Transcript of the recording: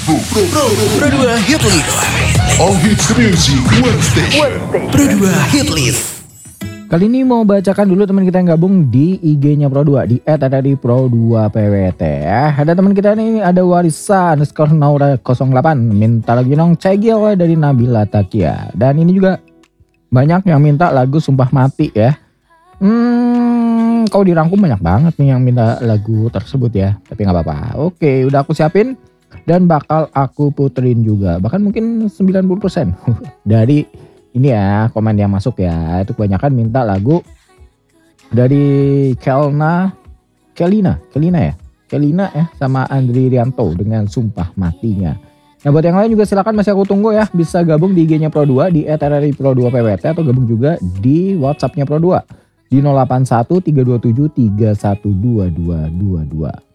Pro 2 Hit List. All Hits Music One Station. Pro 2 Hit List. Kali ini mau bacakan dulu teman kita yang gabung di IG-nya Pro 2 di @pro2pwt ya. Ada teman kita nih, ada Warisa _Naura 08 minta lagu Nong Cegil dari Nabila Takia. Dan ini juga banyak yang minta lagu Sumpah Mati ya. Kalau dirangkum banyak banget nih yang minta lagu tersebut ya. Tapi gak apa-apa. Oke, udah aku siapin dan bakal aku puterin juga. Bahkan mungkin 90% dari ini ya komen yang masuk ya. Itu kebanyakan minta lagu dari Kelina ya sama Andri Rianto dengan Sumpah Matinya. Nah buat yang lain juga silakan, masih aku tunggu ya. Bisa gabung di IG-nya Pro 2 di @pro2pwt atau gabung juga di WhatsApp-nya Pro 2 di 081 327 312222.